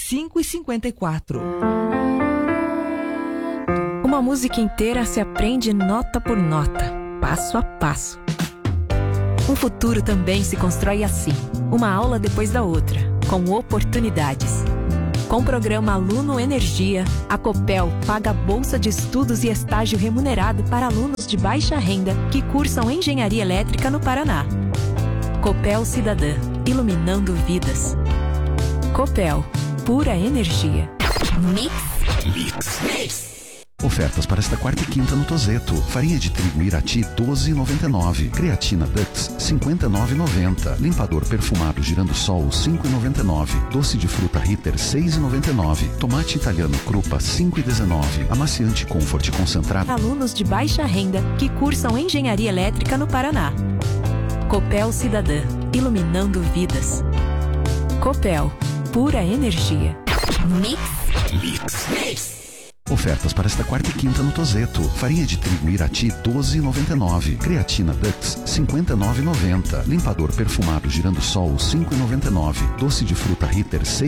5,54. Uma música inteira se aprende nota por nota, passo a passo. Um futuro também se constrói assim, uma aula depois da outra, com oportunidades. Com o programa Aluno Energia, a Copel paga bolsa de estudos e estágio remunerado para alunos de baixa renda que cursam engenharia elétrica no Paraná. Copel Cidadã, iluminando vidas. Copel, pura energia. Mix. Ofertas para esta quarta e quinta no Tozeto. Farinha de trigo Irati, R$12,99. Creatina Dux, R$59,90. Limpador perfumado Girando-Sol, R$5,99. Doce de fruta Ritter, R$6,99. Tomate italiano Krupa, R$5,19. Amaciante Comfort concentrado. Alunos de baixa renda que cursam engenharia elétrica no Paraná. Copel Cidadã, iluminando vidas. Copel, pura energia. Mix. Ofertas para esta quarta e quinta no Tozeto. Farinha de trigo Irati, R$12,99. Creatina Dux, R$59,90. Limpador perfumado Girando-Sol, R$5,99. Doce de fruta Ritter,